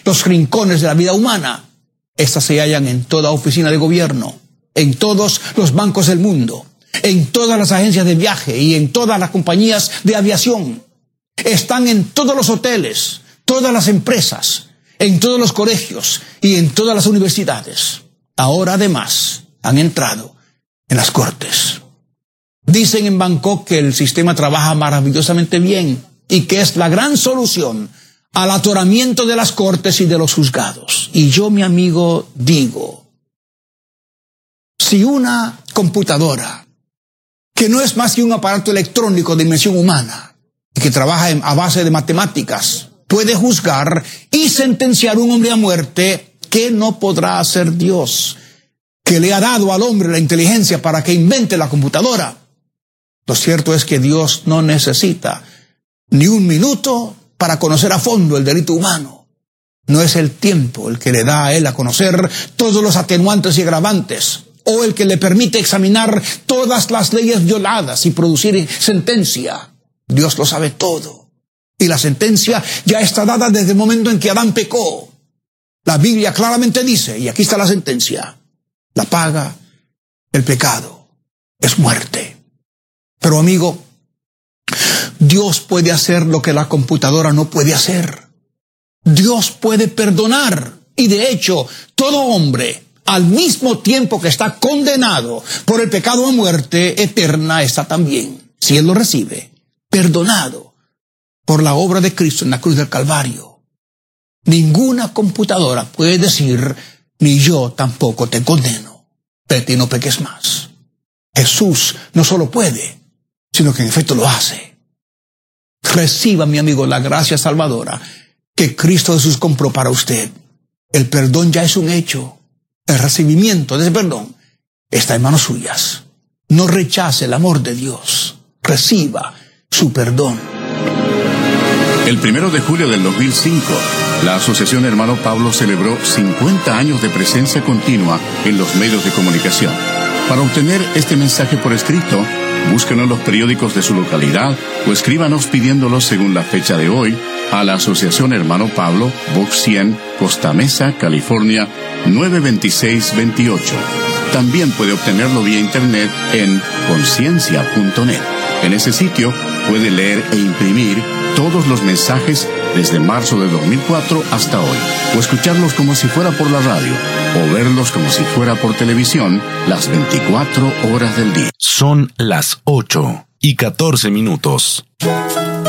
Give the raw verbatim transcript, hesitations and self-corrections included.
los rincones de la vida humana. Estas se hallan en toda oficina de gobierno, en todos los bancos del mundo, en todas las agencias de viaje y en todas las compañías de aviación. Están en todos los hoteles, todas las empresas, en todos los colegios y en todas las universidades. Ahora, además, han entrado en las cortes. Dicen en Bangkok que el sistema trabaja maravillosamente bien y que es la gran solución al atoramiento de las cortes y de los juzgados. Y yo, mi amigo, digo, si una computadora, que no es más que un aparato electrónico de dimensión humana, y que trabaja a base de matemáticas, puede juzgar y sentenciar a un hombre a muerte, ¿qué no podrá hacer Dios, que le ha dado al hombre la inteligencia para que invente la computadora? Lo cierto es que Dios no necesita ni un minuto para conocer a fondo el delito humano. No es el tiempo el que le da a él a conocer todos los atenuantes y agravantes, o el que le permite examinar todas las leyes violadas y producir sentencia. Dios lo sabe todo. Y la sentencia ya está dada desde el momento en que Adán pecó. La Biblia claramente dice, y aquí está la sentencia: la paga del pecado es muerte. Pero, amigo, Dios puede hacer lo que la computadora no puede hacer. Dios puede perdonar. Y de hecho, todo hombre, al mismo tiempo que está condenado por el pecado a muerte eterna, está también, si él lo recibe, perdonado por la obra de Cristo en la cruz del Calvario. Ninguna computadora puede decir, ni yo tampoco te condeno, vete y no peques más. Jesús no solo puede, sino que en efecto lo hace. Reciba, mi amigo, la gracia salvadora que Cristo Jesús compró para usted. El perdón ya es un hecho. El recibimiento de ese perdón está en manos suyas. No rechace el amor de Dios. Reciba su perdón. El primero de julio del dos mil cinco, la Asociación Hermano Pablo celebró cincuenta años de presencia continua en los medios de comunicación. Para obtener este mensaje por escrito, búsquenos en los periódicos de su localidad o escríbanos pidiéndolo según la fecha de hoy a la Asociación Hermano Pablo, Box cien, Costa Mesa, California, nueve dos seis dos ocho. También puede obtenerlo vía internet en conciencia punto net. En ese sitio puede leer e imprimir todos los mensajes desde marzo de dos mil cuatro hasta hoy, o escucharlos como si fuera por la radio, o verlos como si fuera por televisión las veinticuatro horas del día. Son las ocho y catorce minutos.